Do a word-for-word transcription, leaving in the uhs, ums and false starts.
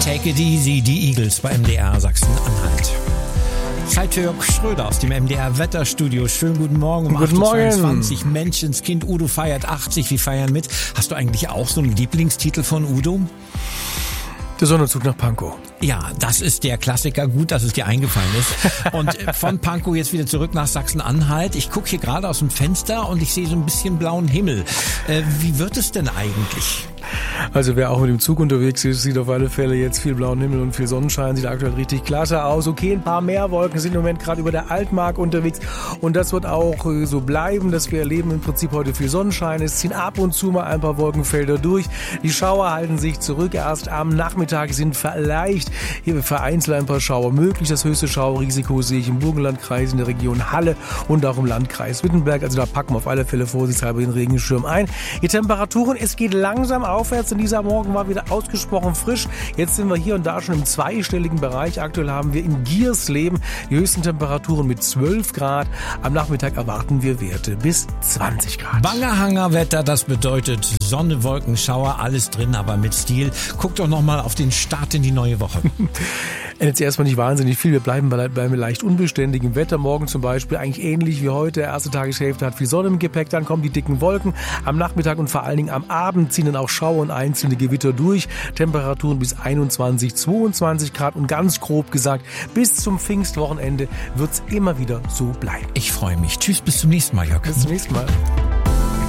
Take it easy, die Eagles bei M D R Sachsen-Anhalt. Zeit für Jörg Schröder aus dem M D R Wetterstudio. Schönen guten Morgen um acht Uhr zweiundzwanzig. Menschenskind Udo feiert achtzig. Wir feiern mit. Hast du eigentlich auch so einen Lieblingstitel von Udo? Der Sonnenzug nach Pankow. Ja, das ist der Klassiker. Gut, dass es dir eingefallen ist. Und von Pankow jetzt wieder zurück nach Sachsen-Anhalt. Ich gucke hier gerade aus dem Fenster und ich sehe so ein bisschen blauen Himmel. Äh, wie wird es denn eigentlich? Also wer auch mit dem Zug unterwegs ist, sieht auf alle Fälle jetzt viel blauen Himmel und viel Sonnenschein, sieht aktuell richtig klasse aus. Okay, ein paar mehr Wolken sind im Moment gerade über der Altmark unterwegs und das wird auch so bleiben, dass wir erleben im Prinzip heute viel Sonnenschein. Es ziehen ab und zu mal ein paar Wolkenfelder durch. Die Schauer halten sich zurück. Erst am Nachmittag sind vielleicht hier vereinzelt ein paar Schauer möglich. Das höchste Schauerrisiko sehe ich im Burgenlandkreis, in der Region Halle und auch im Landkreis Wittenberg. Also da packen wir auf alle Fälle vorsichtshalber den Regenschirm ein. Die Temperaturen, es geht langsam aufwärts, denn dieser Morgen war wieder ausgesprochen frisch. Jetzt sind wir hier und da schon im zweistelligen Bereich. Aktuell haben wir in Giersleben die höchsten Temperaturen mit zwölf Grad. Am Nachmittag erwarten wir Werte bis zwanzig Grad. Bangerhanger-Wetter, das bedeutet Sonne, Wolken, Schauer, alles drin, aber mit Stil. Guck doch nochmal auf den Start in die neue Woche. Jetzt erstmal nicht wahnsinnig viel. Wir bleiben bei, bei leicht unbeständigem Wetter. Morgen zum Beispiel eigentlich ähnlich wie heute. Erste Tageshälfte hat viel Sonne im Gepäck, dann kommen die dicken Wolken. Am Nachmittag und vor allen Dingen am Abend ziehen dann auch Schauer und einzelne Gewitter durch. Temperaturen bis einundzwanzig, zweiundzwanzig Grad und ganz grob gesagt, bis zum Pfingstwochenende wird es immer wieder so bleiben. Ich freue mich. Tschüss, bis zum nächsten Mal, Jörg. Bis zum nächsten Mal.